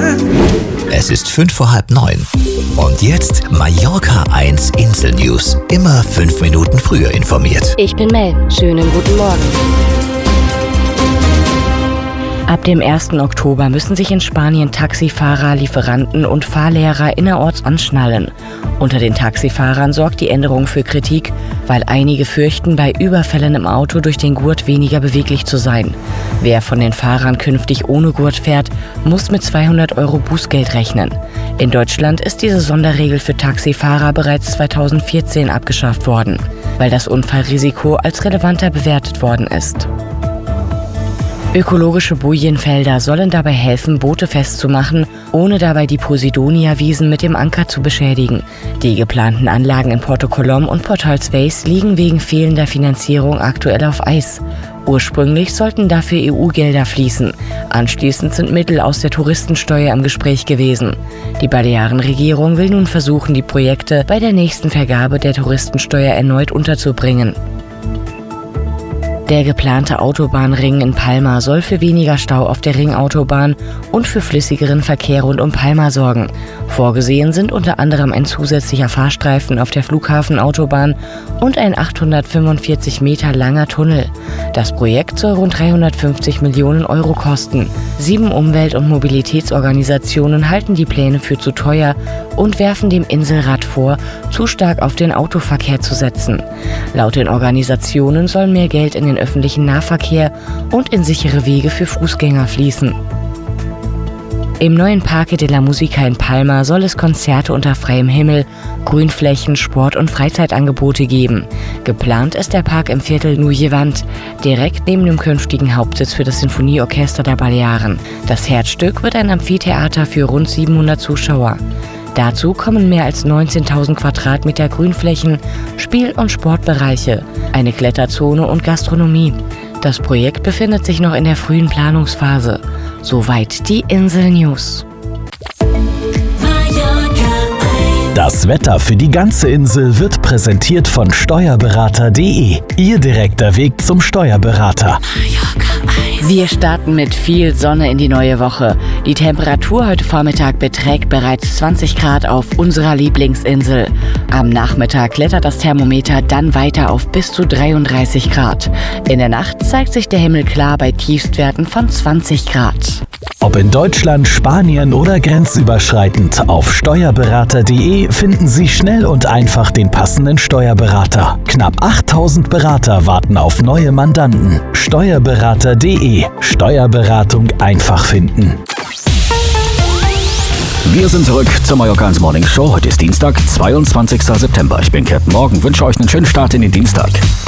Es ist 8:55. Und jetzt Mallorca 1 Insel News. Immer 5 Minuten früher informiert. Ich bin Mel. Schönen guten Morgen. Ab dem 1. Oktober müssen sich in Spanien Taxifahrer, Lieferanten und Fahrlehrer innerorts anschnallen. Unter den Taxifahrern sorgt die Änderung für Kritik, weil einige fürchten, bei Überfällen im Auto durch den Gurt weniger beweglich zu sein. Wer von den Fahrern künftig ohne Gurt fährt, muss mit 200 € Bußgeld rechnen. In Deutschland ist diese Sonderregel für Taxifahrer bereits 2014 abgeschafft worden, weil das Unfallrisiko als relevanter bewertet worden ist. Ökologische Bojenfelder sollen dabei helfen, Boote festzumachen, ohne dabei die Posidonia-Wiesen mit dem Anker zu beschädigen. Die geplanten Anlagen in Porto Colom und Port Holsvase liegen wegen fehlender Finanzierung aktuell auf Eis. Ursprünglich sollten dafür EU-Gelder fließen. Anschließend sind Mittel aus der Touristensteuer im Gespräch gewesen. Die Balearenregierung will nun versuchen, die Projekte bei der nächsten Vergabe der Touristensteuer erneut unterzubringen. Der geplante Autobahnring in Palma soll für weniger Stau auf der Ringautobahn und für flüssigeren Verkehr rund um Palma sorgen. Vorgesehen sind unter anderem ein zusätzlicher Fahrstreifen auf der Flughafenautobahn und ein 845 Meter langer Tunnel. Das Projekt soll rund 350 Millionen € kosten. 7 Umwelt- und Mobilitätsorganisationen halten die Pläne für zu teuer und werfen dem Inselrat vor, zu stark auf den Autoverkehr zu setzen. Laut den Organisationen soll mehr Geld in den öffentlichen Nahverkehr und in sichere Wege für Fußgänger fließen. Im neuen Parque de la Música in Palma soll es Konzerte unter freiem Himmel, Grünflächen, Sport- und Freizeitangebote geben. Geplant ist der Park im Viertel Nujevant, direkt neben dem künftigen Hauptsitz für das Sinfonieorchester der Balearen. Das Herzstück wird ein Amphitheater für rund 700 Zuschauer. Dazu kommen mehr als 19.000 Quadratmeter Grünflächen, Spiel- und Sportbereiche, eine Kletterzone und Gastronomie. Das Projekt befindet sich noch in der frühen Planungsphase. Soweit die Insel News. Das Wetter für die ganze Insel wird präsentiert von Steuerberater.de. Ihr direkter Weg zum Steuerberater. Wir starten mit viel Sonne in die neue Woche. Die Temperatur heute Vormittag beträgt bereits 20 Grad auf unserer Lieblingsinsel. Am Nachmittag klettert das Thermometer dann weiter auf bis zu 33 Grad. In der Nacht zeigt sich der Himmel klar bei Tiefstwerten von 20 Grad. Ob in Deutschland, Spanien oder grenzüberschreitend, auf Steuerberater.de finden Sie schnell und einfach den passenden Steuerberater. Knapp 8000 Berater warten auf neue Mandanten. Steuerberater.de. Steuerberatung einfach finden. Wir sind zurück zur Mallorca 1 Morning Show. Heute ist Dienstag, 22. September. Ich bin Captain Morgan, wünsche euch einen schönen Start in den Dienstag.